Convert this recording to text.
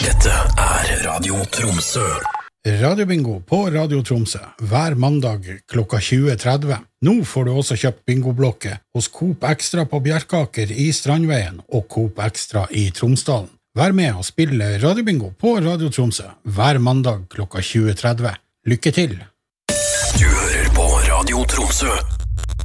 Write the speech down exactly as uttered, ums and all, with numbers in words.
Dette er Radio Tromsø. Radiobingo på Radio Tromsø, hver mandag klokka tjue tretti. Nå får du også kjøpt bingoblokke hos Coop Extra på Bjerkaker i Strandveien og Coop Extra i Tromsdalen. Vær med og spille Radiobingo på Radio Tromsø, hver mandag klokka tjue tretti. Lykke til! Du hører på Radio Tromsø.